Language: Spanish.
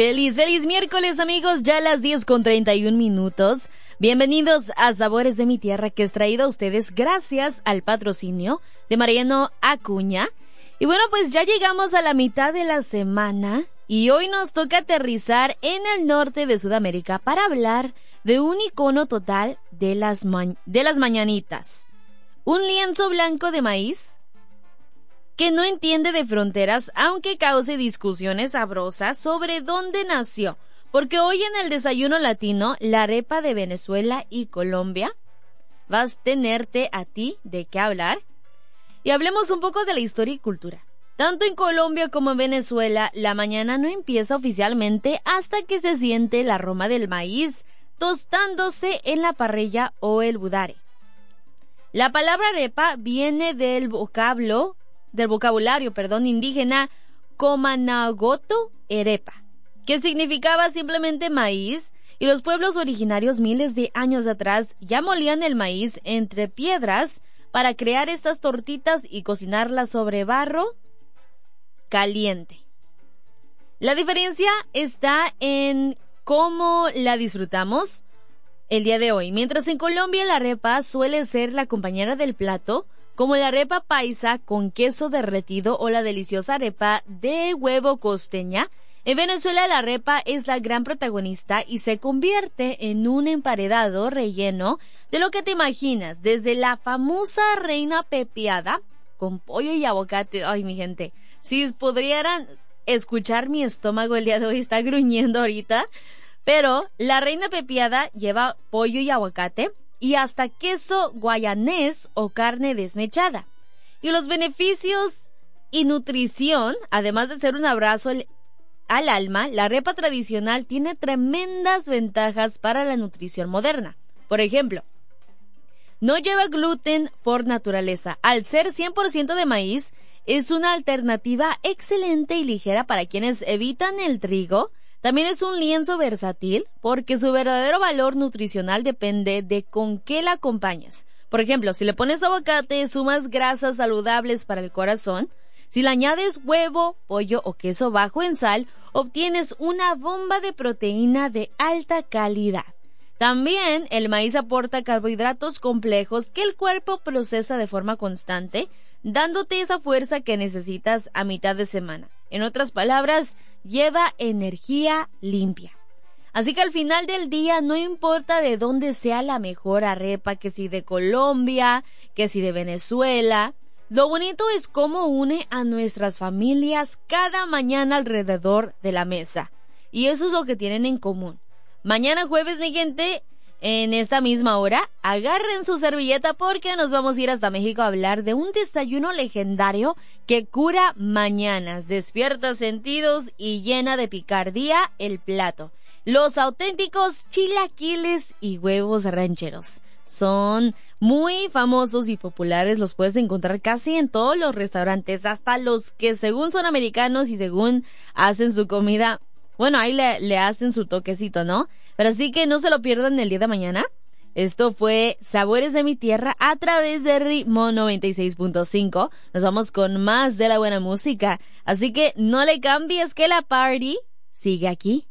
Feliz miércoles, amigos, ya a las 10:31. Bienvenidos a Sabores de mi Tierra, que es traído a ustedes gracias al patrocinio de Mariano Acuña. Y bueno, pues ya llegamos a la mitad de la semana y hoy nos toca aterrizar en el norte de Sudamérica para hablar de un icono total de las mañanitas. Un lienzo blanco de maíz que no entiende de fronteras, aunque cause discusiones sabrosas sobre dónde nació, porque hoy en el desayuno latino, la arepa de Venezuela y Colombia, vas a tenerte a ti de qué hablar. Y hablemos un poco de la historia y cultura. Tanto en Colombia como en Venezuela, la mañana no empieza oficialmente hasta que se siente el aroma del maíz tostándose en la parrilla o el budare. La palabra arepa viene del vocabulario indígena Comanagoto Erepa, que significaba simplemente maíz, y los pueblos originarios miles de años atrás ya molían el maíz entre piedras para crear estas tortitas y cocinarlas sobre barro caliente. La diferencia está en cómo la disfrutamos el día de hoy. Mientras en Colombia la arepa suele ser la compañera del plato, como la arepa paisa con queso derretido o la deliciosa arepa de huevo costeña, en Venezuela la arepa es la gran protagonista y se convierte en un emparedado relleno de lo que te imaginas, desde la famosa reina pepiada con pollo y aguacate. Ay, mi gente, si pudieran escuchar mi estómago el día de hoy, está gruñendo ahorita, pero la reina pepiada lleva pollo y aguacate y hasta queso guayanés o carne desmechada. Y los beneficios y nutrición, además de ser un abrazo al alma, la arepa tradicional tiene tremendas ventajas para la nutrición moderna. Por ejemplo, no lleva gluten por naturaleza. Al ser 100% de maíz, es una alternativa excelente y ligera para quienes evitan el trigo. También es un lienzo versátil porque su verdadero valor nutricional depende de con qué la acompañas. Por ejemplo, si le pones aguacate, sumas grasas saludables para el corazón. Si le añades huevo, pollo o queso bajo en sal, obtienes una bomba de proteína de alta calidad. También el maíz aporta carbohidratos complejos que el cuerpo procesa de forma constante, dándote esa fuerza que necesitas a mitad de semana. En otras palabras, lleva energía limpia. Así que al final del día no importa de dónde sea la mejor arepa, que si de Colombia, que si de Venezuela. Lo bonito es cómo une a nuestras familias cada mañana alrededor de la mesa. Y eso es lo que tienen en común. Mañana jueves, mi gente, en esta misma hora, agarren su servilleta porque nos vamos a ir hasta México a hablar de un desayuno legendario que cura mañanas, despierta sentidos y llena de picardía el plato. Los auténticos chilaquiles y huevos rancheros. Son muy famosos y populares, los puedes encontrar casi en todos los restaurantes, hasta los que según son americanos y según hacen su comida, bueno, ahí le hacen su toquecito, ¿no? Pero así que no se lo pierdan el día de mañana. Esto fue Sabores de mi Tierra a través de Ritmo 96.5. Nos vamos con más de la buena música. Así que no le cambies, que la party sigue aquí.